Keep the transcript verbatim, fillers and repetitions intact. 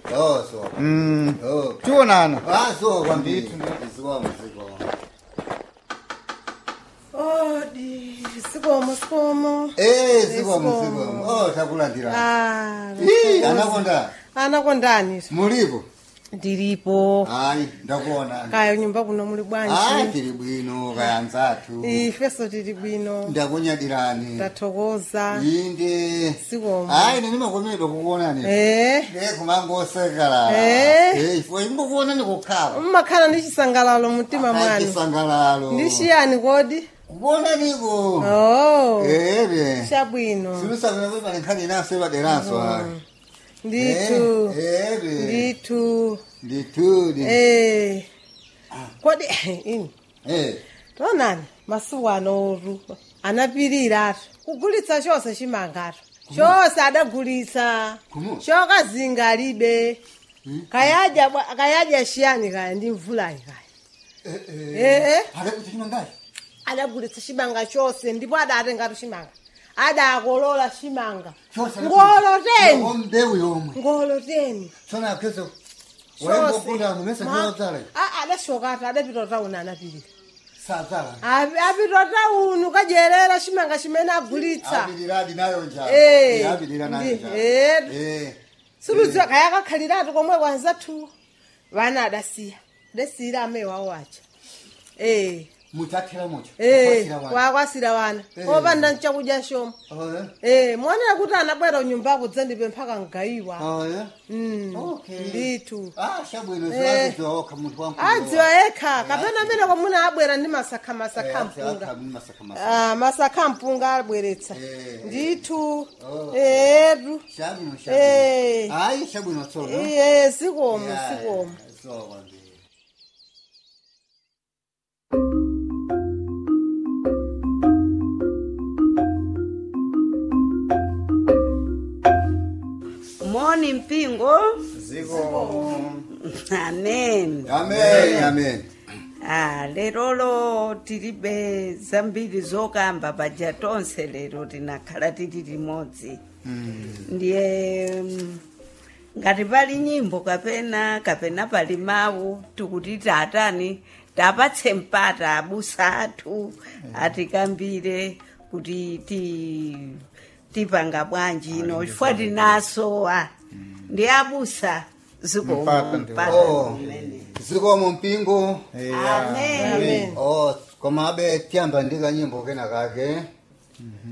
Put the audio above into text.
Oh so. Mm. Oh. Tionana. Ah so kwambiri. Sikomo sikomo. Oh di sikomo sikomo. Eh sikomo sikomo. Oh takulandira. Ah. Ih anakonda. Anakondani. Mulipo. Ndiripo. Hayi ndakuona. Kaya nyumba kuno muli bwanji. Ah tiri bwino kaya nzathu. Ifeso tiri bwino. Ndakunyadirani. Ndathokoza. Inde. Sikomo. Hayi nini makomendo kukuonani. Eh. Eh kumangosekala. Eh. Eh ifo ingokuona nikukhala. Mmakhala ndi chisangalalo mutima mwanu. Chisangalalo. Ndishiyani kodi? Kuona niko. Oh. Eh be. Shabwino. Silusabira kuti pali naso baderanso ha. Nditu. Eh be. Nditu. Nditu. Eh. Kodi ini. Eh. Tonani masuku anoru anapirira kugulitsa chose chimangaro chose adagulitsa chokazinga alibe kayaja kayaja shiyani kaya ndi mvula kaya eh eh ale kuti chimangacho adagulitsa chimanga chose ndipo adatenga chimanga adakolola chimanga ngoloteni ngombewu yomwe ngoloteni sona keso wewe kula mumesa nyodzala ah adashokata adapita tauna anapirira sadzala apita taunu kajerera chimanga chimene agulitsa apirira nayo njalo eh apirira nayo njalo eh eh suludzwa kaya kakhaliratu komwe kwanza tu vana adasiya desira amewa wacha eh mutathira mucho eh wakwasira wana opanda nchakudya shoma eh mwana kuti anabwera nyumba kudzendipe mpaka ngaiwa oh yeah mm okay nditu ah shabwino zwazo okha muntu wangu adziwa ekha kapena mene komuna abwera ndi masakha masakha mpunga ah masakha mpunga abweretsa nditu eh shabwino shabwino ai shabwino tsolo eh sikomo sikomo so Moni mpingo. Ziko. Amen. Amen. Amen. Ah, lerolo tilibe zambiri zokamba paja tonse lero tinakhala tili limodzi. Mm. Ndiye ngati pali nyimbo kapena kapena pali mawu tikuti tatani tapatse mpata abusa athu atikambire kuti ti tipanga bwanji ino chifukwa tinaso ndi abusa zikomo mpata zikomo mpingo amen oh koma abe tiamba ndika nyimbo kena kake